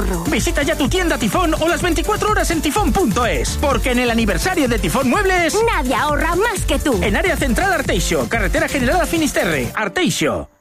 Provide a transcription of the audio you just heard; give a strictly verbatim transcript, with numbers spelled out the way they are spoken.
ahorro. Visita ya tu tienda Tifón o las veinticuatro horas en tifón punto es. Porque en el aniversario de Tifón Muebles... nadie ahorra más que tú. En área central Arteixo, carretera general a Finisterre. Arteixo.